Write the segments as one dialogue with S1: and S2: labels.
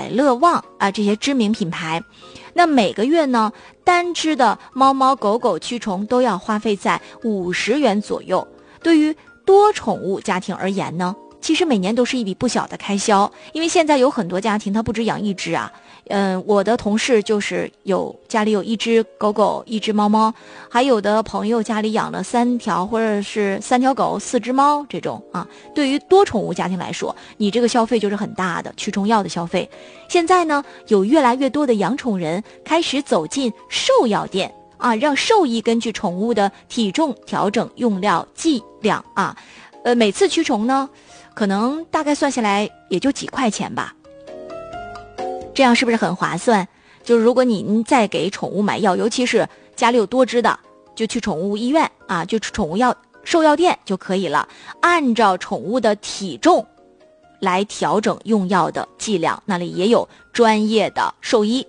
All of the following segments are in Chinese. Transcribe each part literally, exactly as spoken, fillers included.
S1: 海乐旺啊这些知名品牌。那每个月呢，单只的猫猫狗狗驱虫都要花费在五十元左右。对于多宠物家庭而言呢，其实每年都是一笔不小的开销，因为现在有很多家庭他不只养一只啊。嗯，我的同事就是有家里有一只狗狗一只猫猫，还有的朋友家里养了三条或者是三条狗四只猫这种啊。对于多宠物家庭来说，你这个消费就是很大的驱虫药的消费。现在呢，有越来越多的养宠人开始走进兽药店啊，让兽医根据宠物的体重调整用料剂量啊。呃，每次驱虫呢，可能大概算下来也就几块钱吧。这样是不是很划算？就是如果您再给宠物买药，尤其是家里有多只的，就去宠物医院啊，就去宠物药兽药店就可以了，按照宠物的体重来调整用药的剂量，那里也有专业的兽医。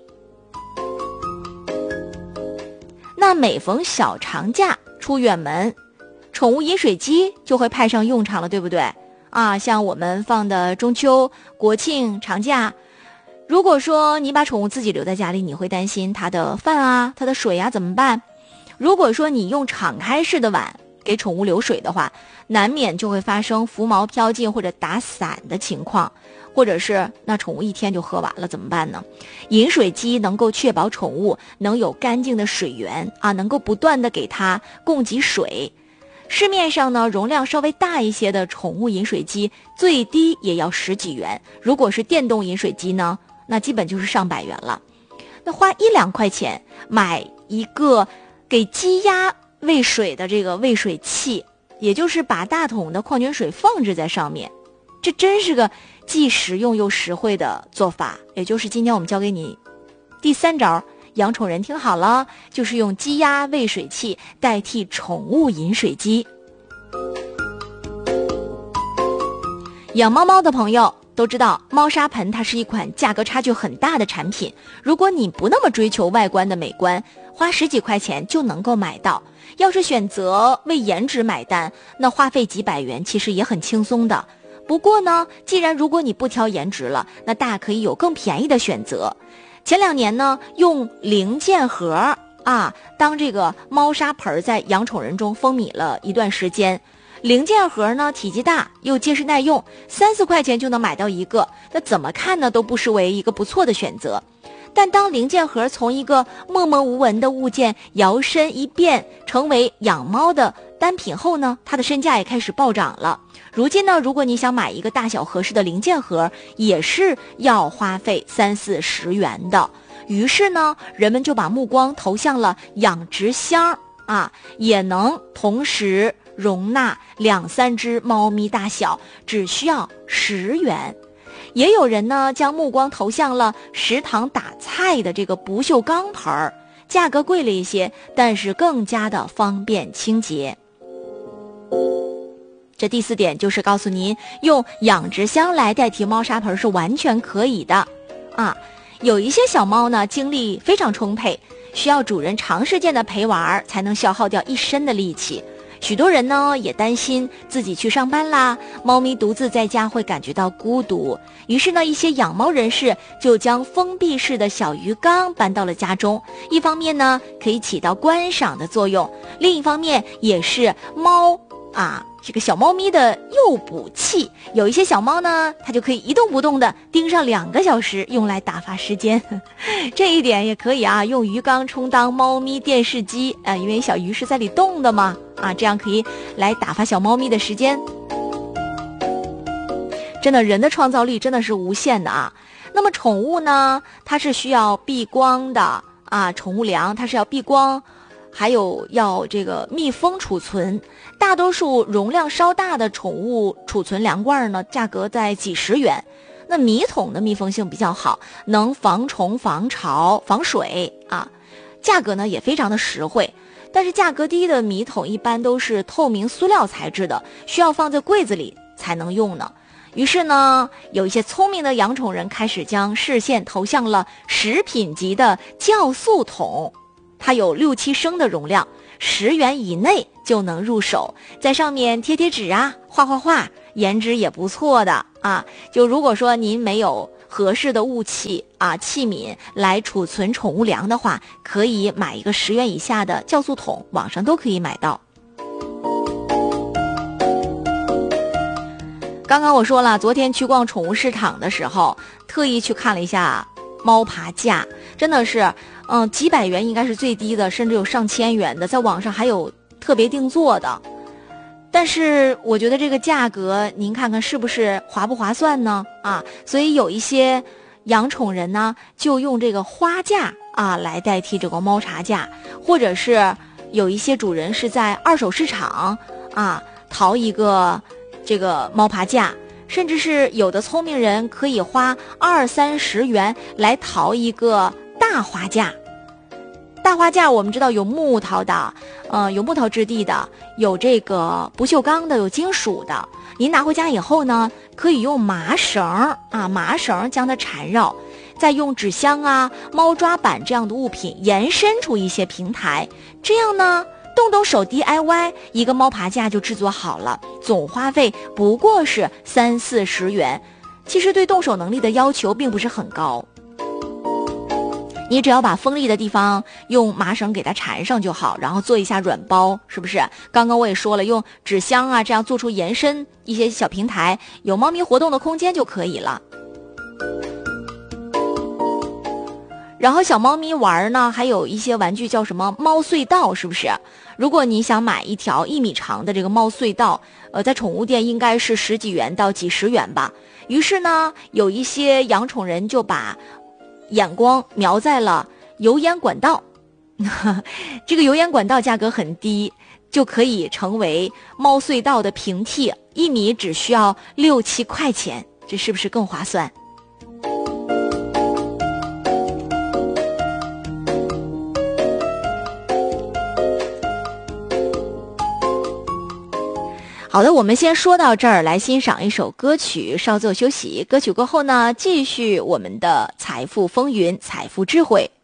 S1: 那每逢小长假出远门，宠物饮水机就会派上用场了，对不对？啊，像我们放的中秋、国庆、长假，如果说你把宠物自己留在家里，你会担心它的饭啊、它的水啊怎么办？如果说你用敞开式的碗给宠物流水的话，难免就会发生浮毛飘进或者打散的情况，或者是那宠物一天就喝完了怎么办呢？饮水机能够确保宠物能有干净的水源啊，能够不断的给它供给水。市面上呢，容量稍微大一些的宠物饮水机最低也要十几元，如果是电动饮水机呢，那基本就是上百元了。那花一两块钱买一个给鸡鸭喂水的这个喂水器，也就是把大桶的矿泉水放置在上面，这真是个既实用又实惠的做法。也就是今天我们教给你第三招，养宠人听好了，就是用鸡鸭喂水器代替宠物饮水机。养猫猫的朋友都知道，猫砂盆它是一款价格差距很大的产品，如果你不那么追求外观的美观，花十几块钱就能够买到。要是选择为颜值买单，那花费几百元其实也很轻松的。不过呢，既然如果你不挑颜值了，那大可以有更便宜的选择。前两年呢，用零件盒啊当这个猫砂盆在养宠人中风靡了一段时间。零件盒呢，体积大又结实耐用，三四块钱就能买到一个，那怎么看呢都不失为一个不错的选择。但当零件盒从一个默默无闻的物件摇身一变成为养猫的单品后呢，它的身价也开始暴涨了。如今呢，如果你想买一个大小合适的零件盒，也是要花费三四十元的。于是呢，人们就把目光投向了养殖箱啊，也能同时容纳两三只猫咪大小，只需要十元。也有人呢将目光投向了食堂打菜的这个不锈钢盆儿，价格贵了一些，但是更加的方便清洁。这第四点就是告诉您，用养殖箱来代替猫砂盆是完全可以的啊。有一些小猫呢，精力非常充沛，需要主人长时间的陪玩才能消耗掉一身的力气。许多人呢也担心自己去上班啦，猫咪独自在家会感觉到孤独，于是呢，一些养猫人士就将封闭式的小鱼缸搬到了家中。一方面呢，可以起到观赏的作用，另一方面也是猫啊这个小猫咪的诱捕器。有一些小猫呢，它就可以一动不动的盯上两个小时，用来打发时间。这一点也可以啊，用鱼缸充当猫咪电视机啊、呃，因为小鱼是在里动的嘛啊，这样可以来打发小猫咪的时间。真的，人的创造力真的是无限的啊。那么宠物呢，它是需要避光的啊，宠物粮它是要避光，还有要这个密封储存。大多数容量稍大的宠物储存粮罐呢，价格在几十元。那米桶的密封性比较好，能防虫、防潮、防水啊，价格呢也非常的实惠。但是价格低的米桶一般都是透明塑料材质的，需要放在柜子里才能用呢。于是呢，有一些聪明的养宠人开始将视线投向了食品级的酵素桶，它有六七升的容量，十元以内就能入手，在上面贴贴纸啊，画画画，颜值也不错的啊。就如果说您没有合适的物器啊器皿来储存宠物粮的话，可以买一个十元以下的酵素桶，网上都可以买到。刚刚我说了，昨天去逛宠物市场的时候，特意去看了一下猫爬架，真的是，嗯，几百元应该是最低的，甚至有上千元的，在网上还有特别定做的。但是我觉得这个价格，您看看是不是划不划算呢？啊，所以有一些养宠人呢，就用这个花架啊来代替这个猫茶架，或者是有一些主人是在二手市场啊淘一个这个猫爬架，甚至是有的聪明人可以花二三十元来淘一个大花架。大花架我们知道有木头的，呃，有木头质地的，有这个不锈钢的，有金属的。您拿回家以后呢，可以用麻绳啊，麻绳将它缠绕，再用纸箱啊、猫抓板这样的物品延伸出一些平台，这样呢，动动手 D I Y 一个猫爬架就制作好了，总花费不过是三四十元，其实对动手能力的要求并不是很高。你只要把锋利的地方用麻绳给它缠上就好，然后做一下软包，是不是？刚刚我也说了，用纸箱啊这样做出延伸一些小平台，有猫咪活动的空间就可以了。然后小猫咪玩呢，还有一些玩具叫什么猫隧道，是不是？如果你想买一条一米长的这个猫隧道，呃，在宠物店应该是十几元到几十元吧。于是呢，有一些养宠人就把眼光瞄在了油烟管道，这个油烟管道价格很低，就可以成为猫隧道的平替，一米只需要六七块钱，这是不是更划算？好的，我们先说到这儿，来欣赏一首歌曲，稍作休息。歌曲过后呢，继续我们的财富风云，财富智慧。